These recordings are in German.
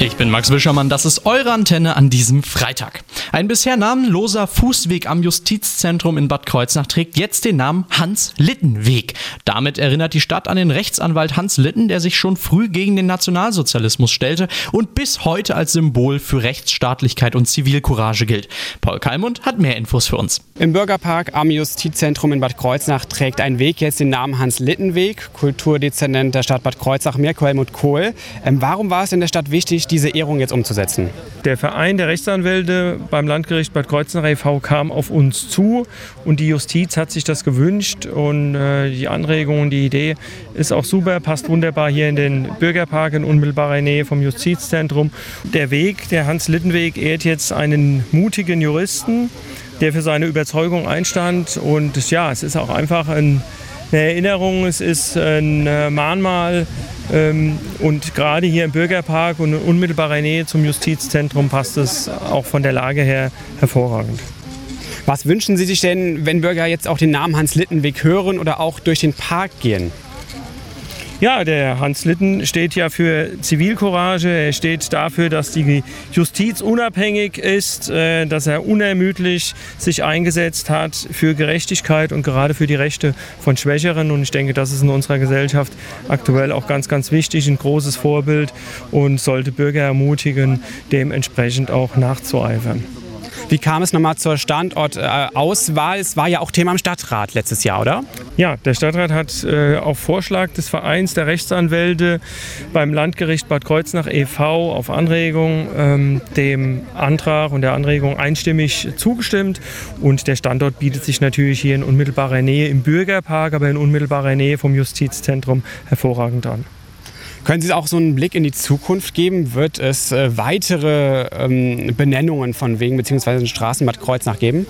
Ich bin Max Wischermann, das ist eure Antenne an diesem Freitag. Ein bisher namenloser Fußweg am Justizzentrum in Bad Kreuznach trägt jetzt den Namen Hans-Litten-Weg. Damit erinnert die Stadt an den Rechtsanwalt Hans Litten, der sich schon früh gegen den Nationalsozialismus stellte und bis heute als Symbol für Rechtsstaatlichkeit und Zivilcourage gilt. Paul Kalmund hat mehr Infos für uns. Im Bürgerpark am Justizzentrum in Bad Kreuznach trägt ein Weg jetzt den Namen Hans-Litten-Weg. Kulturdezernent der Stadt Bad Kreuznach, Mirko Helmut Kohl. Warum war es in der Stadt wichtig, diese Ehrung jetzt umzusetzen? Der Verein der Rechtsanwälte beim Landgericht Bad Kreuznach e.V. kam auf uns zu und die Justiz hat sich das gewünscht und die Anregung und die Idee ist auch super, passt wunderbar hier in den Bürgerpark in unmittelbarer Nähe vom Justizzentrum. Der Weg, der Hans-Litten-Weg, ehrt jetzt einen mutigen Juristen, der für seine Überzeugung einstand und ja, es ist auch einfach eine Erinnerung, es ist ein Mahnmal und gerade hier im Bürgerpark und in unmittelbarer Nähe zum Justizzentrum passt es auch von der Lage her hervorragend. Was wünschen Sie sich denn, wenn Bürger jetzt auch den Namen Hans-Litten-Weg hören oder auch durch den Park gehen? Ja, der Hans Litten steht ja für Zivilcourage, er steht dafür, dass die Justiz unabhängig ist, dass er unermüdlich sich eingesetzt hat für Gerechtigkeit und gerade für die Rechte von Schwächeren. Und ich denke, das ist in unserer Gesellschaft aktuell auch ganz, ganz wichtig, ein großes Vorbild und sollte Bürger ermutigen, dementsprechend auch nachzueifern. Wie kam es nochmal zur Standortauswahl? Es war ja auch Thema im Stadtrat letztes Jahr, oder? Ja, der Stadtrat hat auf Vorschlag des Vereins der Rechtsanwälte beim Landgericht Bad Kreuznach e.V. auf Anregung dem Antrag und der Anregung einstimmig zugestimmt. Und der Standort bietet sich natürlich hier in unmittelbarer Nähe im Bürgerpark, aber in unmittelbarer Nähe vom Justizzentrum hervorragend an. Können Sie auch so einen Blick in die Zukunft geben? Wird es weitere Benennungen von Wegen bzw. Straßen in Bad Kreuznach geben?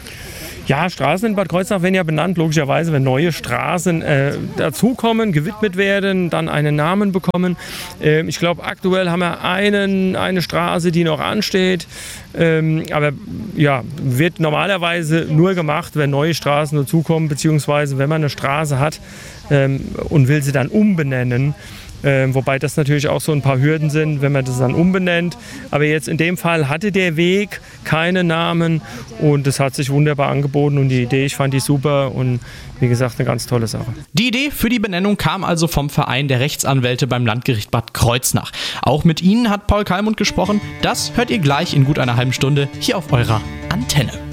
Ja, Straßen in Bad Kreuznach werden ja benannt, logischerweise, wenn neue Straßen dazukommen, gewidmet werden, dann einen Namen bekommen. Ich glaube, aktuell haben wir eine Straße, die noch ansteht, aber ja, wird normalerweise nur gemacht, wenn neue Straßen dazukommen, beziehungsweise wenn man eine Straße hat und will sie dann umbenennen. Wobei das natürlich auch so ein paar Hürden sind, wenn man das dann umbenennt. Aber jetzt in dem Fall hatte der Weg keinen Namen und es hat sich wunderbar angeboten und die Idee, ich fand die super und wie gesagt, eine ganz tolle Sache. Die Idee für die Benennung kam also vom Verein der Rechtsanwälte beim Landgericht Bad Kreuznach. Auch mit ihnen hat Paul Kalmund gesprochen. Das hört ihr gleich in gut einer halben Stunde hier auf eurer Antenne.